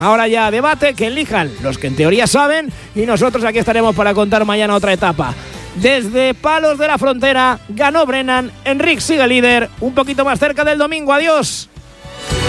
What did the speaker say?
Ahora ya debate, que elijan los que en teoría saben, y nosotros aquí estaremos para contar mañana otra etapa. Desde Palos de la Frontera ganó Brennan, Enric sigue líder, un poquito más cerca del domingo. Adiós.